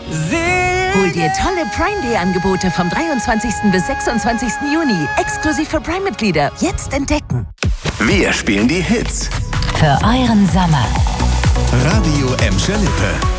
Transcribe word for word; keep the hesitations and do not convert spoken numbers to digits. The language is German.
Hol dir tolle Prime Day Angebote vom dreiundzwanzigsten bis sechsundzwanzigsten Juni. Exklusiv für Prime-Mitglieder. Jetzt entdecken. Wir spielen die Hits. Für euren Sommer. Radio Emscher Lippe.